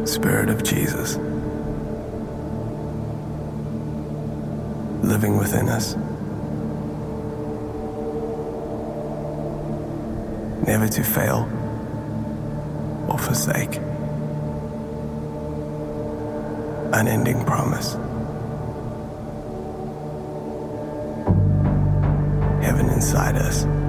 Spirit of Jesus, living within us, never to fail or forsake. Unending promise. Heaven inside us.